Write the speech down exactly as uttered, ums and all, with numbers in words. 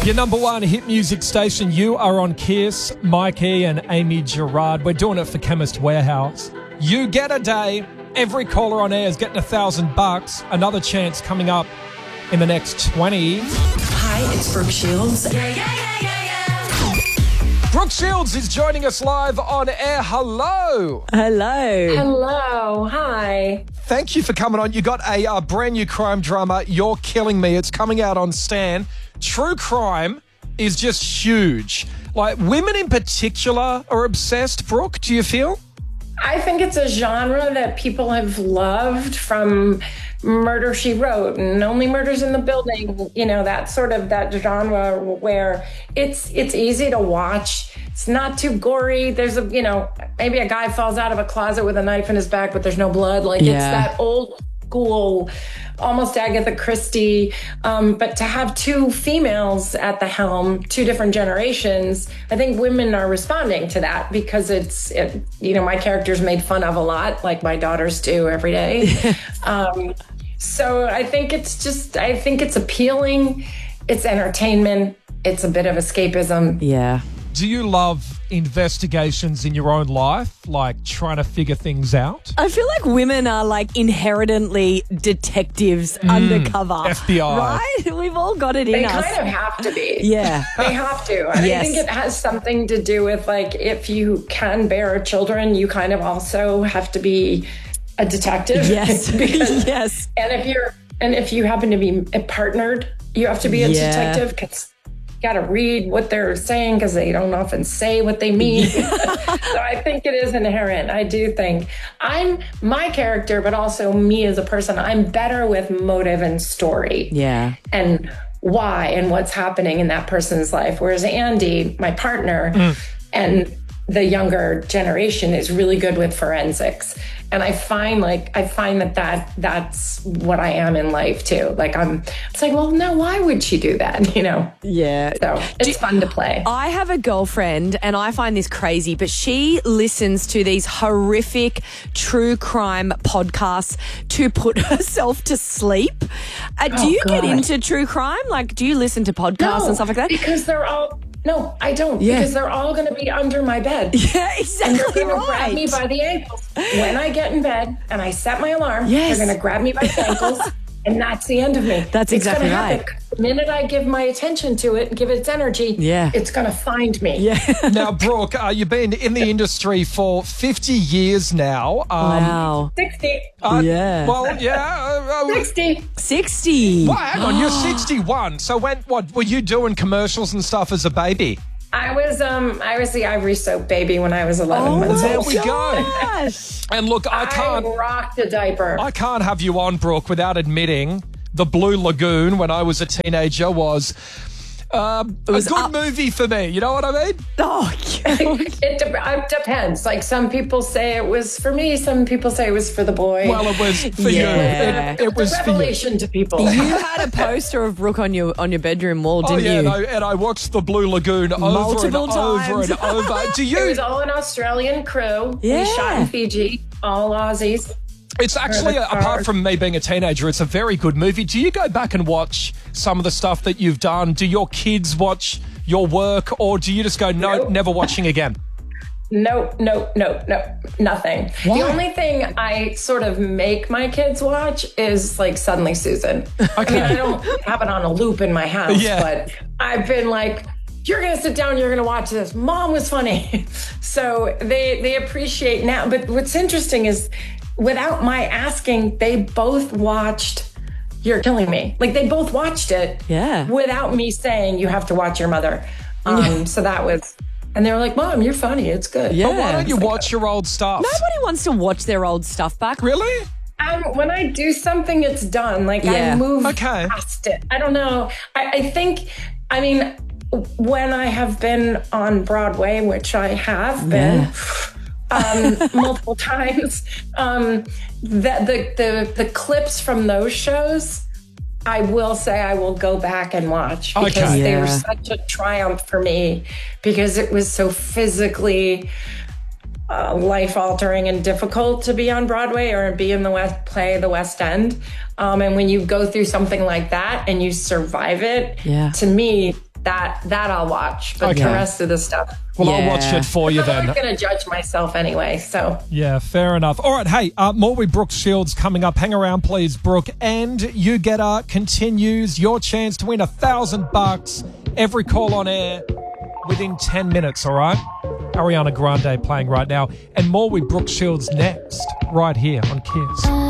Your number one hit music station. You are on Kiss, Mikey and Amy Gerard. We're doing it for Chemist Warehouse. You get a day. Every caller on air is getting a thousand bucks. Another chance coming up in the next twenty. Hi, it's Brooke Shields. Yeah, yeah, yeah, yeah, yeah. Brooke Shields is joining us live on air. Hello. Hello. Hello. Hi. Thank you for coming on. You got a uh, brand new crime drama, You're Killing Me. It's coming out on Stan. True crime is just huge. Like, women in particular are obsessed. Brooke, do you feel? I think it's a genre that people have loved, from Murder, She Wrote and Only Murders in the Building, you know, that sort of that genre where it's it's easy to watch. It's not too gory. There's a, you know, maybe a guy falls out of a closet with a knife in his back, but there's no blood. Like, Yeah. it's that old school, almost Agatha Christie. Um, but to have two females at the helm, two different generations, I think women are responding to that because it's, it, you know, my character's made fun of a lot, like my daughters do every day. um, so I think it's just, I think it's appealing. It's entertainment. It's a bit of escapism. Yeah. Do you love investigations in your own life, like trying to figure things out? I feel like women are like inherently detectives undercover. F B I. Right? We've all got it They in us. kind of have to be. Yeah. They have to. And Yes. I think it has something to do with, like, if you can bear children, you kind of also have to be a detective. Yes. Because- Yes. And if you're, and if you happen to be partnered, you have to be a Yeah. detective because you got to read what they're saying because they don't often say what they mean. So I think it is inherent. I do think I'm my character, but also me as a person. I'm better with motive and story. Yeah. And why and what's happening in that person's life. Whereas Andy, my partner, and the younger generation is really good with forensics. And I find like, I find that, that that's what I am in life too. Like I'm, it's like, well, no, why would she do that? You know? Yeah. So it's fun to play. I have a girlfriend and I find this crazy, but she listens to these horrific true crime podcasts to put herself to sleep. Uh, do Oh, you get God. into true crime? Like, do you listen to podcasts and stuff like that? Because they're all, no, I don't. Yeah. Because they're all going to be under my bed. Yeah, And exactly they're going to grab me right. by the ankles. When I get in bed and I set my alarm, Yes. they're going to grab me by the ankles, and that's the end of me. That's It's gonna exactly happen. right. The minute I give my attention to it and give it its energy, Yeah. it's going to find me. Yeah. Now, Brooke, uh, you've been in the industry for fifty years now. Um, Wow. sixty. uh, Yeah. Well, yeah. Uh, uh, sixty. sixty. well, hang on, you're sixty-one. So when, what, were you doing commercials and stuff as a baby? I was um I was the Ivory Soap baby when I was eleven Oh months my There old. we go. gosh. And look, I I can't, rocked a diaper. I can't have you on, Brooke, without admitting the Blue Lagoon when I was a teenager was um, was a good up- movie for me. You know what I mean? Oh, God. It, de- it depends. Like, some people say it was for me, some people say it was for the boy. Well, it was for Yeah. you. It, it was it's a for you. revelation to people. You had a poster of Brooke on your on your bedroom wall, Oh didn't yeah, you? and I, and I watched the Blue Lagoon over Multiple and over times. and over. Do It you? was all an Australian crew. Yeah. We shot in Fiji, all Aussies. It's actually, the apart car. from me being a teenager, it's a very good movie. Do you go back and watch some of the stuff that you've done? Do your kids watch your work, or do you just go, no, Nope. never watching again? No, no, no, no, nothing. Why? The only thing I sort of make my kids watch is like Suddenly Susan. I mean, I don't have it on a loop in my house, Yeah. but I've been like, you're going to sit down, you're going to watch this. Mom was funny. So they, they appreciate now. But what's interesting is, without my asking, they both watched You're Killing Me. Like, they both watched it Yeah. without me saying, you have to watch your mother. Um, so that was, and they were like, Mom, you're funny. It's good. Yeah. But why don't you watch your old stuff? Nobody wants to watch their old stuff back. Really? Um, when I do something, it's done. Like, Yeah. I move Okay. past it. I don't know. I, I think, I mean, when I have been on Broadway, which I have been um, multiple times, um, the, the, the, the clips from those shows, I will say I will go back and watch because Okay. they were Yeah. such a triumph for me because it was so physically uh, life-altering and difficult to be on Broadway or be in the West, play the West End. Um, and when you go through something like that and you survive it, Yeah. to me, that that I'll watch. But Okay. the rest of the stuff, Well, I'll Yeah. watch it for you I'm then. not going to judge myself anyway. So Yeah, fair enough. All right, hey, uh, more with Brooke Shields coming up. Hang around, please, Brooke. And You Get Her continues. Your chance to win a thousand bucks every call on air within ten minutes, all right? Ariana Grande playing right now. And more with Brooke Shields next, right here on Kiss.